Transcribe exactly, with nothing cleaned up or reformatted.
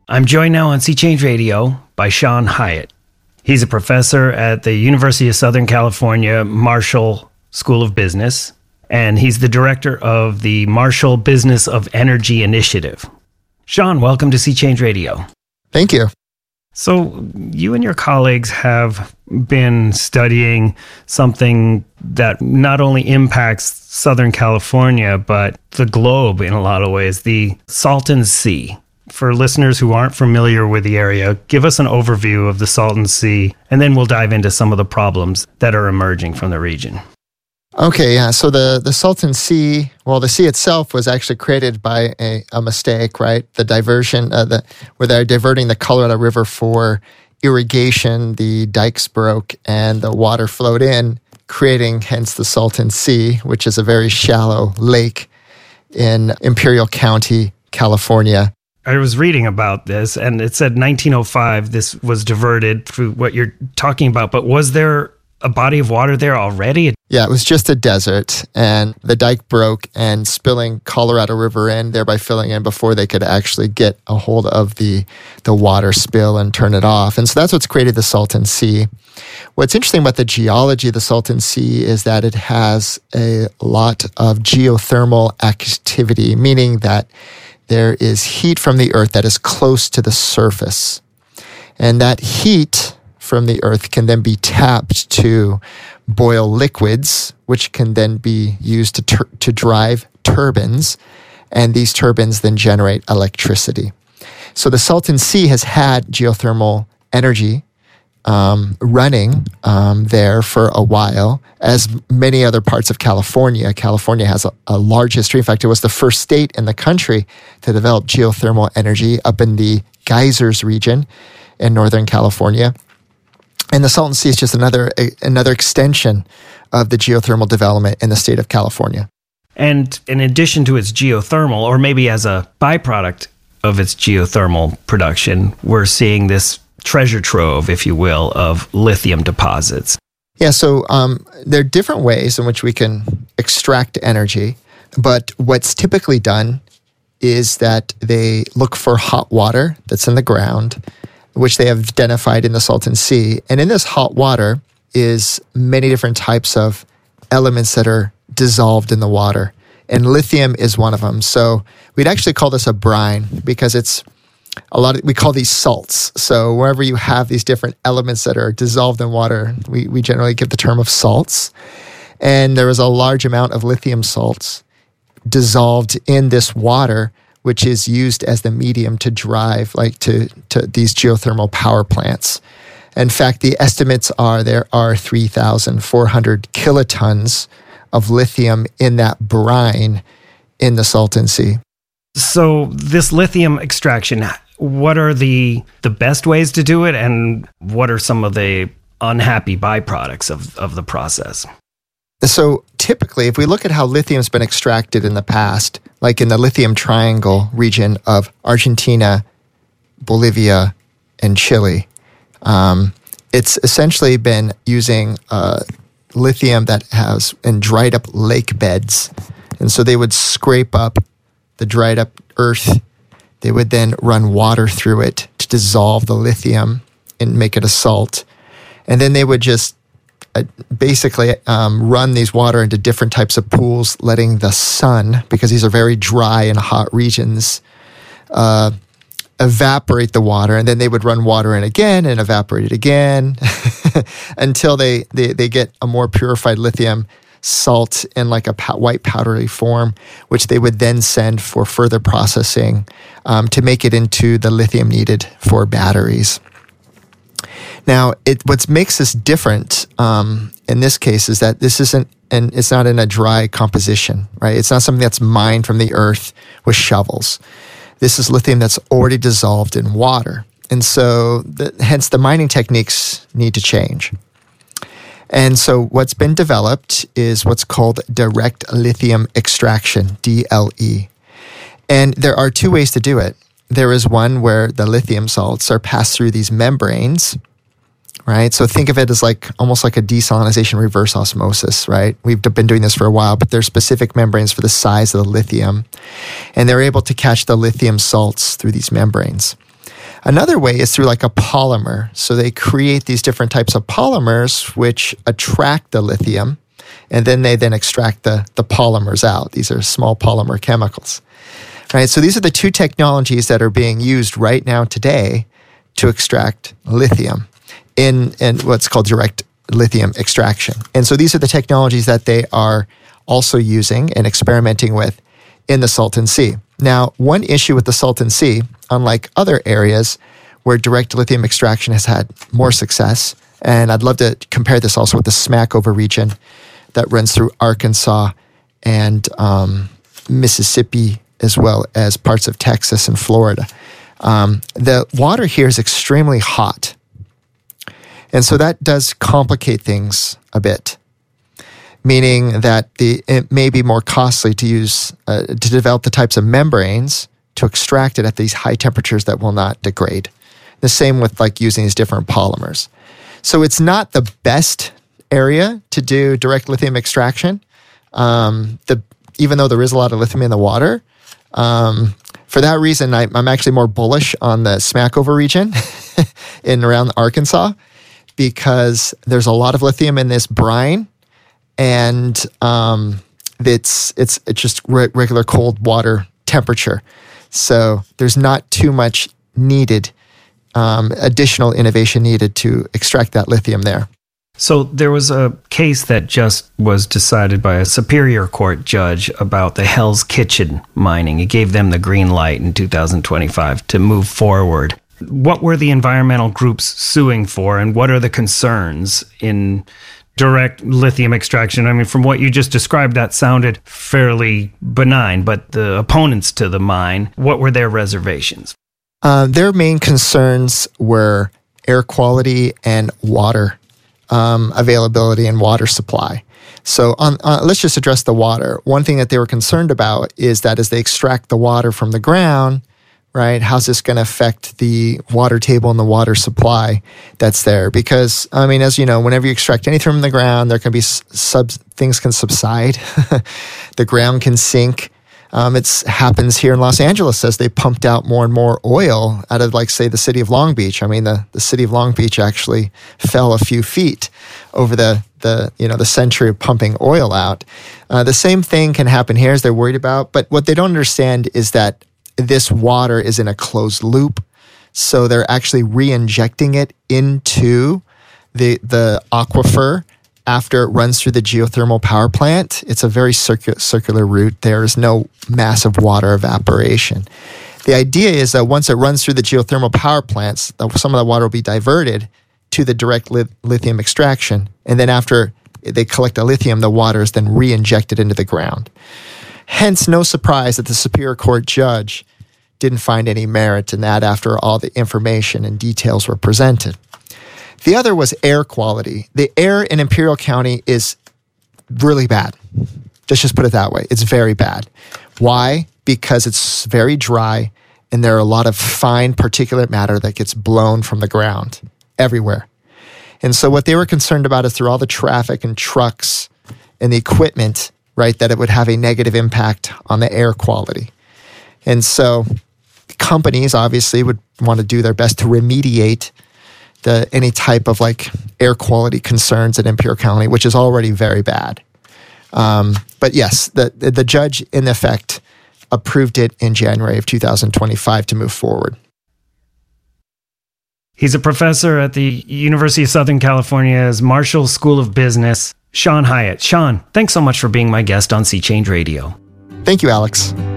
I'm joined now on Sea Change Radio by Sean Hyatt. He's a professor at the University of Southern California Marshall School of Business, and he's the director of the Marshall Business of Energy Initiative. Sean, welcome to Sea Change Radio. Thank you. So you and your colleagues have been studying something that not only impacts Southern California, but the globe in a lot of ways, the Salton Sea. For listeners who aren't familiar with the area, give us an overview of the Salton Sea, and then we'll dive into some of the problems that are emerging from the region. Okay, yeah. So the, the Salton Sea, well, the sea itself was actually created by a, a mistake, right? The diversion, uh, the where they're diverting the Colorado River for irrigation, the dikes broke and the water flowed in, creating hence the Salton Sea, which is a very shallow lake in Imperial County, California. I was reading about this, and it said nineteen oh five this was diverted through what you're talking about, but was there a body of water there already? Yeah, it was just a desert, and the dike broke and spilling Colorado River in, thereby filling in before they could actually get a hold of the, the water spill and turn it off. And so that's what's created the Salton Sea. What's interesting about the geology of the Salton Sea is that it has a lot of geothermal activity, meaning that there is heat from the earth that is close to the surface. And that heat from the earth can then be tapped to boil liquids, which can then be used to tur- to drive turbines. And these turbines then generate electricity. So the Salton Sea has had geothermal energy um, running um, there for a while, as many other parts of California. California has a, a large history. In fact, it was the first state in the country to develop geothermal energy up in the geysers region in Northern California. And the Salton Sea is just another a, another extension of the geothermal development in the state of California. And in addition to its geothermal, or maybe as a byproduct of its geothermal production, we're seeing this treasure trove, if you will, of lithium deposits. Yeah, so um, there are different ways in which we can extract energy, but what's typically done is that they look for hot water that's in the ground, which they have identified in the Salton Sea. And in this hot water is many different types of elements that are dissolved in the water. And lithium is one of them. So we'd actually call this a brine because it's a lot of, we call these salts. So wherever you have these different elements that are dissolved in water, we, we generally give the term of salts. And there is a large amount of lithium salts dissolved in this water, which is used as the medium to drive like to, to these geothermal power plants. In fact, the estimates are there are three thousand four hundred kilotons of lithium in that brine in the Salton Sea. So this lithium extraction, what are the the best ways to do it, and what are some of the unhappy byproducts of, of the process? So typically, if we look at how lithium's been extracted in the past, like in the lithium triangle region of Argentina, Bolivia, and Chile, um, it's essentially been using uh, lithium that has in dried up lake beds. And so they would scrape up the dried up earth. They would then run water through it to dissolve the lithium and make it a salt. And then they would just uh, basically um, run these water into different types of pools, letting the sun, because these are very dry and hot regions, uh, evaporate the water. And then they would run water in again and evaporate it again until they, they, they get a more purified lithium salt in like a pow- white powdery form, which they would then send for further processing um, to make it into the lithium needed for batteries. Now, it what makes this different um, in this case is that this isn't, and it's not in a dry composition, right? It's not something that's mined from the earth with shovels. This is lithium that's already dissolved in water. And so, the, hence, the mining techniques need to change. And so what's been developed is what's called direct lithium extraction, D L E. And there are two ways to do it. There is one where the lithium salts are passed through these membranes, right? So think of it as like almost like a desalination reverse osmosis, right? We've been doing this for a while, but there's specific membranes for the size of the lithium. And they're able to catch the lithium salts through these membranes. Another way is through like a polymer. So they create these different types of polymers which attract the lithium, and then they then extract the, the polymers out. These are small polymer chemicals. Right? So these are the two technologies that are being used right now today to extract lithium in, in what's called direct lithium extraction. And so these are the technologies that they are also using and experimenting with in the Salton Sea. Now, one issue with the Salton Sea, unlike other areas where direct lithium extraction has had more success, and I'd love to compare this also with the Smackover region that runs through Arkansas and um, Mississippi, as well as parts of Texas and Florida. Um, the water here is extremely hot. And so that does complicate things a bit, meaning that the it may be more costly to use, uh, to develop the types of membranes to extract it at these high temperatures that will not degrade. The same with like using these different polymers. So it's not the best area to do direct lithium extraction. Um, the even though there is a lot of lithium in the water, um, for that reason, I, I'm actually more bullish on the Smackover region in around Arkansas, because there's a lot of lithium in this brine, and um, it's it's it's just re- regular cold water temperature. So there's not too much needed, um, additional innovation needed to extract that lithium there. So there was a case that just was decided by a Superior Court judge about the Hell's Kitchen mining. It gave them the green light in two thousand twenty-five to move forward. What were the environmental groups suing for, and what are the concerns in direct lithium extraction? I mean, from what you just described, that sounded fairly benign, but the opponents to the mine, what were their reservations? Uh, their main concerns were air quality and water um, availability and water supply. So on, uh, let's just address the water. One thing that they were concerned about is that as they extract the water from the ground, right, how's this going to affect the water table and the water supply that's there? Because, I mean, as you know, whenever you extract anything from the ground, there can be sub things can subside. The ground can sink. Um, it happens here in Los Angeles as they pumped out more and more oil out of, like, say, the city of Long Beach. I mean, the, the city of Long Beach actually fell a few feet over the, the you know, the century of pumping oil out. Uh, the same thing can happen here as they're worried about. But what they don't understand is that this water is in a closed loop, so they're actually re-injecting it into the the aquifer after it runs through the geothermal power plant. It's a very circu- circular route. There is no massive water evaporation. The idea is that once it runs through the geothermal power plants, some of the water will be diverted to the direct li- lithium extraction, and then after they collect the lithium, the water is then re-injected into the ground. Hence, no surprise that the Superior Court judge didn't find any merit in that after all the information and details were presented. The other was air quality. The air in Imperial County is really bad. Let's just put it that way. It's very bad. Why? Because it's very dry and there are a lot of fine particulate matter that gets blown from the ground everywhere. And so what they were concerned about is through all the traffic and trucks and the equipment, right, that it would have a negative impact on the air quality. And so companies obviously would want to do their best to remediate the any type of like air quality concerns in Imperial County, which is already very bad. Um, but yes, the, the judge in effect approved it in January of two thousand twenty-five to move forward. He's a professor at the University of Southern California's Marshall School of Business, Sean Hyatt. Sean, thanks so much for being my guest on Sea Change Radio. Thank you, Alex.